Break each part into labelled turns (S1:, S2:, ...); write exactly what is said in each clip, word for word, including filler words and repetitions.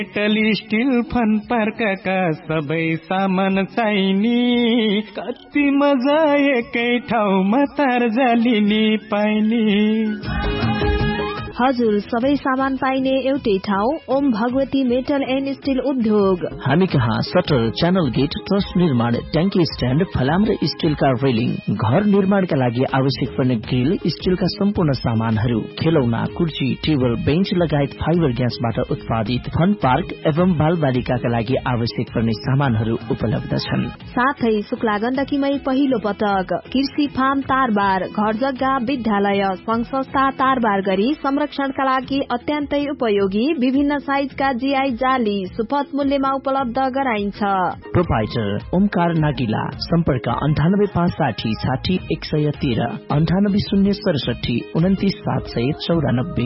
S1: Metal still fun पार्कका सबै सामान चाहिने कति मजा एकै ठाउँमा तार जालिने पाइने।
S2: हजुर, सबै सामान पाइने एउटै ठाउँ Om Bhagwati metal and still उद्योग।
S3: हामी कहाँ सटर, च्यानल गेट, ट्रस निर्माण, ट्याङ्की स्ट्यान्ड, फलाम र स्टिलका रेलिङ, घर निर्माणका लागि आवश्यक पर्ने ग्रिल, स्टिलका सम्पूर्ण सामानहरू, खेलौना, कुर्सी, टेबल, बेन्च लगायत फाइबर ग्यासबाट उत्पादित फन पार्क एवं बालबालिकाका लागि आवश्यक पर्ने सामानहरू उपलब्ध छन्।
S2: साथै शुक्ला गण्डकीमै पहिलो पटक कृषि फार्म तारबार, घर जग्गा, विद्यालय, संघ संस्था तारबार गरी संरक्षणका लागि अत्यन्तै उपयोगी विभिन्न साइजका जीआई जाली सुपथ मूल्यमा उपलब्ध गराइन्छ।
S3: प्रोपाइटर ओमकार नागिला, सम्पर्क अन्ठानब्बे पाँच साठी साठी एक सय तेह्र, अन्ठानब्बे शून्य सडसठी उन्तिस सात सय चौरानब्बे।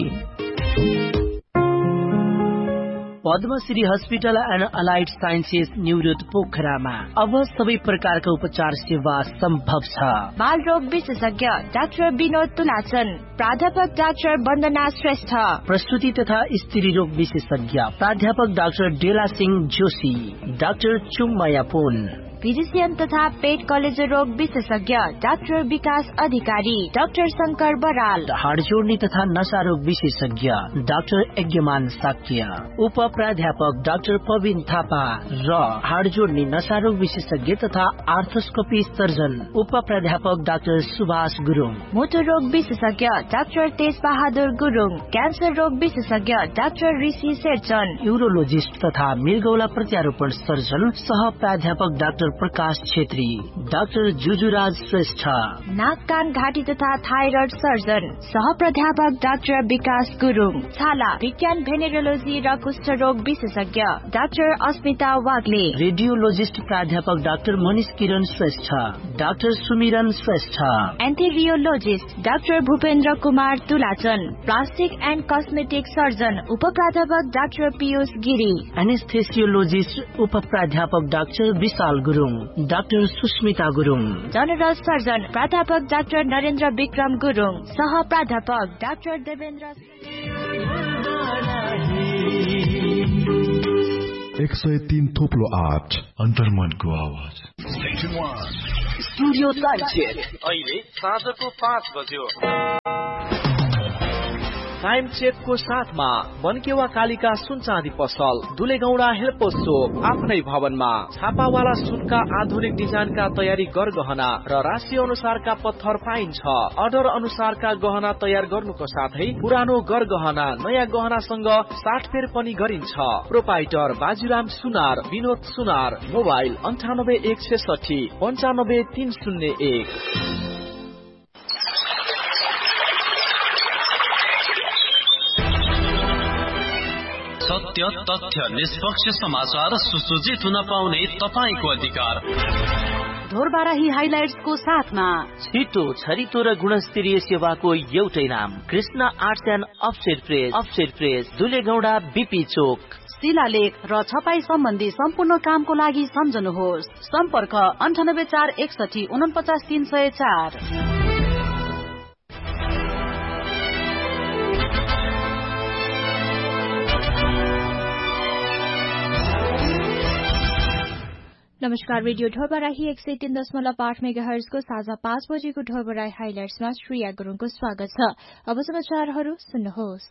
S3: Padmashri hospital and allied sciences New Road पोखरामा अब सबै प्रकारका उपचार सेवा सम्भव छ।
S4: बाल रोग विशेषज्ञ डाक्टर विनोद तुलाचन, प्राध्यापक डाक्टर वन्दना श्रेष्ठ,
S3: प्रस्तुति तथा स्त्री रोग विशेषज्ञ प्राध्यापक डाक्टर डेला सिंह जोशी, डाक्टर चुङमाया पुन,
S4: फिजिसियन तथा पेट कलेजो रोग विशेषज्ञ डाक्टर विकास अधिकारी, डाक्टर शंकर बराल,
S3: हाड जोड्ने तथा नशा रोग विशेषज्ञ डाक्टर यज्ञमान साक्य, उप प्राध्यापक डाक्टर पविन थापा र हाड जोड्ने नशा रोग विशेषज्ञ तथा आर्थोस्कोपी सर्जन उप प्राध्यापक डाक्टर सुभाष गुरुङ,
S4: मोटो रोग विशेषज्ञ डाक्टर तेज बहादुर गुरुङ, क्यान्सर रोग विशेषज्ञ डाक्टर ऋषि शेरचन,
S3: यूरोलोजिस्ट तथा मृगौला प्रत्यारोपण सर्जन सह प्राध्यापक डाक्टर प्रकाश छेत्री, डाक्टर जुजुराज श्रेष्ठ,
S4: नाक कान घाँटी तथा थाइरोइड सर्जन सह प्राध्यापक डाक्टर विकास गुरुङ, छाला विज्ञान भेनेरोलोजी र कुष्ठ रोग विशेषज्ञ डाक्टर अस्मिता वाग्ले,
S3: रेडियोलोजिस्ट प्राध्यापक डाक्टर मनिष किरण श्रेष्ठ, डाक्टर सुमिरन Shrestha,
S4: एन्थेरियोलोजिस्ट doctor Bhupendra Kumar तुलाचन, plastic and cosmetic surgeon उप प्राध्यापक डाक्टर पीयूष गिरी,
S3: एनेस्थेसियोलोजिस्ट उप प्राध्यापक डाक्टर विशाल Gurung, doctor Susmita Gurung,
S4: general surgeon प्राध्यापक डाक्टर नरेन्द्र विक्रम गुरुङ, सह प्राध्यापक डाक्टर देवेन्द्र।
S5: एक सय तीन थोप्लो आठ अन्तर्मनको आवाज।
S6: स्टुडियो टाइम चेक अहिले साँझको पाँच बज्यो। टाइम चेकको साथमा बनकेवा कालिका सुन चाँदी पसल, दुलेगौडा हेल्पोस चोक, आफ्नै भवनमा छापावाला सुनका आधुनिक डिजाइनका तयारी गरगहना र राशि अनुसारका पत्थर पाइन्छ। अर्डर अनुसारका गहना तयार गर्नुको साथै पुरानो गरगहना नयाँ गहनासँग साटफेर पनि गरिन्छ। प्रोपाइटर बाजुराम सुनार, विनोद सुनार, मोबाइल अन्ठानब्बे एक छेसठी पन्चानब्बे तीन शून्य एक।
S7: सत्य, तथ्य, निष्पक्ष समाचार सुसज्जित हुन पाउने तपाईको अधिकार।
S8: ढोरबाराही हाइलाइट्सको साथमा
S3: छिटो, छरितो र गुणस्तरीय सेवाको एउटै नाम, Krishna arts and offset press, offset press, दुलेगौडा BP चोक।
S8: शिलालेख र छपाई सम्बन्धी सम्पूर्ण कामको लागि सम्झनुहोस्। सम्पर्क अन्ठानब्बे चार एकसठी उनपचास तीन सय चार।
S9: नमस्कार, रेडियो ढोरबराही एक सय तीन दशमलव आठ मेगा हर्जको साझा पाँच बजेको ढोरबराही हाइलाइट्समा श्रेया गुरुङको स्वागत छ। अब समाचारहरू सुन्नुहोस्।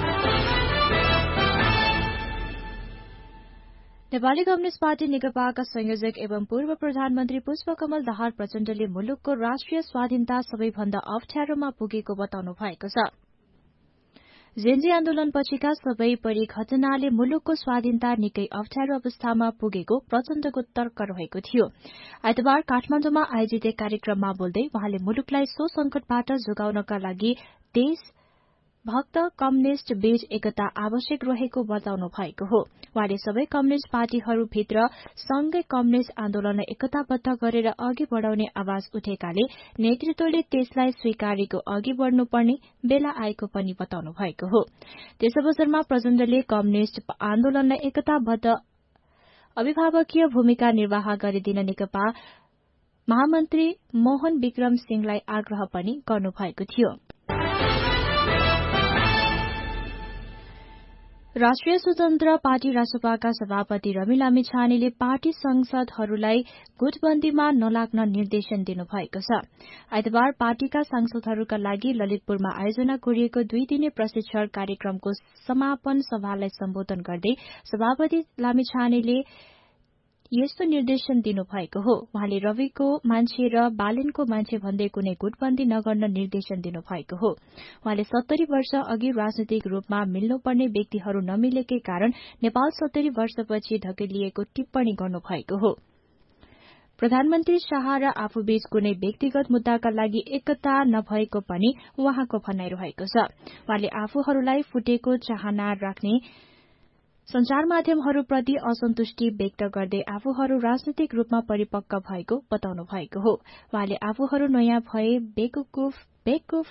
S9: नेपाली कम्युनिष्ट पार्टी नेकपाका संयोजक एवं पूर्व प्रधानमन्त्री पुष्पकमल दाहाल प्रचण्डले मुलुकको राष्ट्रिय स्वाधीनता सबैभन्दा अप्ठ्यारोमा पुगेको बताउनु भएको छ। जेन्जी आन्दोलनपछिका सबै परिघटनाले मुलुकको स्वाधीनता निकै अप्ठ्यारो अवस्थामा पुगेको प्रचण्डको तर्क रहेको थियो। आइतबार काठमाडौँमा आयोजित एक कार्यक्रममा बोल्दै उहाँले मुलुकलाई सो संकटबाट जोगाउनका लागि देश भक्त कम्युनिष्ट बीच एकता आवश्यक रहेको बताउनु भएको हो। उहाँले सबै कम्युनिष्ट पार्टीहरूभित्र सँगै कम्युनिष्ट आन्दोलनलाई एकताबद्ध गरेर अघि बढ़ाउने आवाज उठेकाले नेतृत्वले त्यसलाई स्वीकारेको अघि बढ़नुपर्ने बेला आएको पनि बताउनु भएको हो। त्यस अवसरमा प्रचण्डले कम्युनिष्ट आन्दोलनलाई एकताबद्ध अभिभावकीय भूमिका निर्वाह गरिदिन नेकपा महामन्त्री मोहन विक्रम सिंहलाई आग्रह पनि गर्नुभएको थियो। राष्ट्रिय स्वतन्त्र पार्टी रासपाका सभापति रवि लामिछानेले पार्टी सांसदहरूलाई गुटबन्दीमा नलाग्न निर्देशन दिनुभएको छ। आइतबार पार्टीका सांसदहरूका लागि ललितपुरमा आयोजना गरिएको दुई दिने प्रशिक्षण कार्यक्रमको समापन सभालाई सम्बोधन गर्दै सभापति लामिछानेले यस्तो निर्देशन दिनुभएको हो। उहाँले रविको मान्छे र बालेनको मान्छे भन्दै कुनै गुटबन्दी नगर्न निर्देशन दिनुभएको हो। उहाँले सत्तरी वर्ष अघि राजनीतिक रूपमा मिल्नुपर्ने व्यक्तिहरू नमिलेकै कारण नेपाल सत्तरी वर्षपछि धकेलिएको टिप्पणी गर्नुभएको हो। प्रधानमन्त्री शाह र आफूबीच कुनै व्यक्तिगत मुद्दाका लागि एकता नभएको पनि उहाँको भनाइ रहेको छ। उहाँले आफूहरूलाई फुटेको चाहना राख्ने संचार माध्यमहरूप्रति असन्तुष्टि व्यक्त गर्दै आफूहरू राजनैतिक रूपमा परिपक्व भएको बताउनु भएको हो। उहाँले आफूहरू नयाँ भए बेकुफ बेकुफ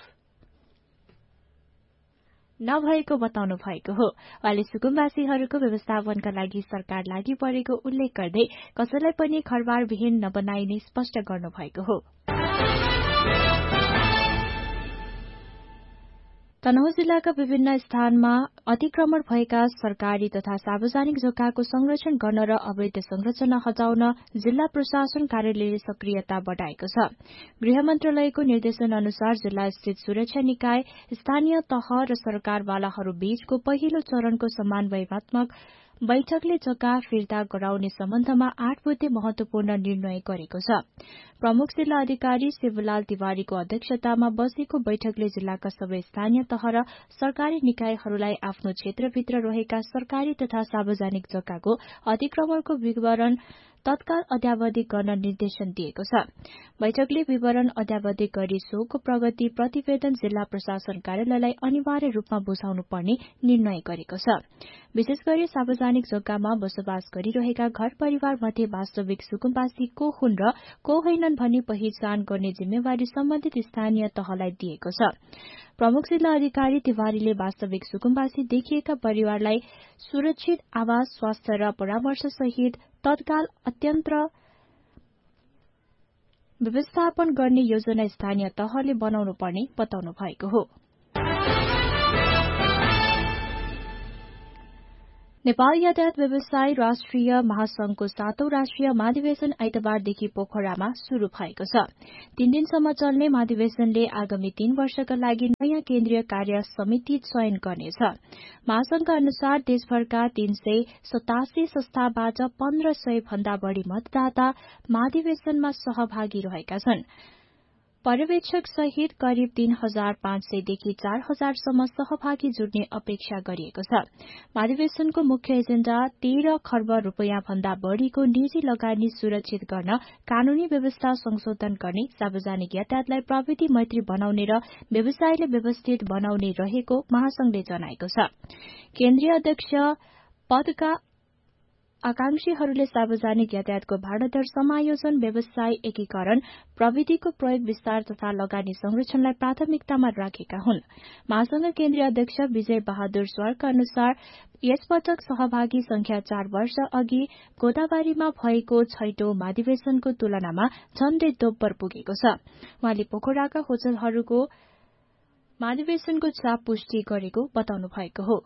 S9: नभएको बताउनु भएको हो। उहाँले सुकुम्बासीहरूको व्यवस्थापनका लागि सरकार लागि परेको उल्लेख गर्दै कसैलाई पनि खरबारविहीन नबनाइने स्पष्ट गर्नु भएको हो। तनहुँ जिल्लाका विभिन्न स्थानमा अतिक्रमण भएका सरकारी तथा सार्वजनिक जग्गाको संरक्षण गर्न र अवैध संरचना हटाउन जिल्ला प्रशासन कार्यालयले सक्रियता बढ़ाएको छ। गृह मन्त्रालयको निर्देशन अनुसार जिल्ला स्थित सुरक्षा निकाय, स्थानीय तह र सरकारवालाहरू बीचको पहिलो चरणको समन्वयात्मक बैठकले जग्गा फिर्ता गराउने सम्बन्धमा आठ बुधे महत्वपूर्ण निर्णय गरेको छ। प्रमुख जिल्ला अधिकारी शिवलाल तिवारीको अध्यक्षतामा बसेको बैठकले जिल्लाका सबै स्थानीय तह र सरकारी निकायहरूलाई आफ्नो क्षेत्रभित्र रहेका सरकारी तथा सार्वजनिक जग्गाको अतिक्रमणको विवरण तत्काल अद्यावधिक गर्न निर्देशन दिएको छ। बैठकले विवरण अद्यावधिक गरी सोको प्रगति प्रतिवेदन जिल्ला प्रशासन कार्यालयलाई अनिवार्य रूपमा बुझाउनु पर्ने निर्णय गरेको छ। विशेष गरी सार्वजनिक जग्गामा बसोबास गरिरहेका घर परिवार मध्ये वास्तविक सुकुम्बासी को हुन् र को होइनन् भनी पहिचान गर्ने जिम्मेवारी सम्बन्धित स्थानीय तहलाई दिएको छ। प्रमुख जिल्ला अधिकारी तिवारीले वास्तविक सुकुम्बासी देखिएका परिवारलाई सुरक्षित आवास, स्वास्थ्य र परामर्श सहित तत्काल अत्यन्त व्यवस्थापन गर्ने योजना स्थानीय तहले बनाउनु पर्ने बताउनु भएको हो। नेपाल यातायात व्यवसाय राष्ट्रिय महासंघको सातौं राष्ट्रिय महाधिवेशन आइतबारदेखि पोखरामा शुरू भएको छ। तीन दिनसम्म चल्ने महाधिवेशनले आगामी तीन वर्षका लागि नयाँ केन्द्रीय कार्य समिति चयन गर्नेछ। महासंघका अनुसार देशभरका तीन सय सतासी संस्थाबाट पन्ध्र सय भन्दा बढ़ी मतदाता महाधिवेशनमा सहभागी रहेका छन्। पर्यवेक्षक सहित करिब तीन हजार पाँच सय देखि चार हजारसम्म सहभागी जुट्ने अपेक्षा गरिएको छ। महाधिवेशनको मुख्य एजेण्डा तेह्र खर्ब रूपियाँ भन्दा बढ़ीको निजी लगानी सुरक्षित गर्न, कानूनी व्यवस्था संशोधन गर्ने, सार्वजनिक यातायातलाई प्रविधि मैत्री बनाउने र व्यवसायले व्यवस्थित बनाउने रहेको महासंघले जनाएको छ। केन्द्रीय अध्यक्ष पदका आकांक्षीहरूले सार्वजनिक यातायातको भाडादर समायोजन, व्यवसाय एकीकरण, प्रविधिको प्रयोग विस्तार तथा लगानी संरक्षणलाई प्राथमिकतामा राखेका हुन्। महासंघ केन्द्रीय अध्यक्ष विजय बहादुर स्वरका अनुसार यसपटक सहभागी संख्या चार वर्ष अघि गोदाबारीमा भएको छैटौं महाधिवेशनको तुलनामा झण्डै दोब्बर पुगेको छ। उहाँले पोखराका होटलहरूको महाधिवेशनको छाप पुष्टि गरेको बताउनु भएको हो।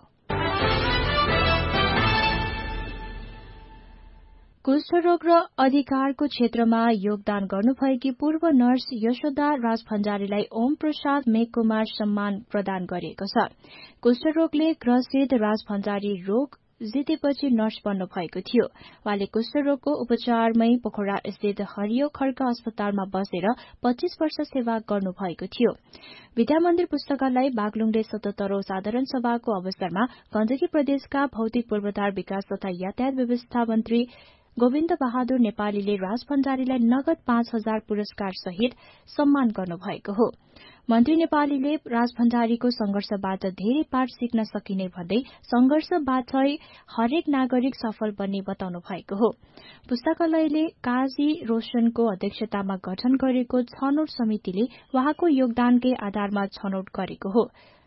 S9: कुष्ठरोग र अधिकारको क्षेत्रमा योगदान गर्नुभएकी पूर्व नर्स यशोदा राज भण्डारीलाई ओम प्रसाद मेघकुमार सम्मान प्रदान गरिएको छ। कुष्ठरोगले ग्रसित राज भण्डारी रोग जितेपछि नर्स बन्नु भएको थियो। उहाँले कुष्ठरोगको उपचारमै पोखरा स्थित हरियो खड्क अस्पतालमा बसेर पच्चीस वर्ष सेवा गर्नु भएको थियो। विद्या मन्दिर पुस्तकालय बागलुङले सतहत्तरौं साधारण सभाको अवसरमा गण्डकी प्रदेशका भौतिक पूर्वाधार विकास तथा यातायात व्यवस्था मन्त्री गोविन्द बहादुर नेपालीले राज भण्डारीलाई नगद पाँच हजार पुरस्कार सहित सम्मान गर्नुभएको हो। मन्त्री नेपालीले राज भण्डारीको संघर्षबाट धेरै पाठ सिक्न सकिने भन्दै संघर्षबाटै हरेक नागरिक सफल बन्ने बताउनु भएको हो। पुस्तकालयले काजी रोशनको अध्यक्षतामा गठन गरेको छनौट समितिले उहाँको योगदानकै आधारमा छनौट गरेको हो।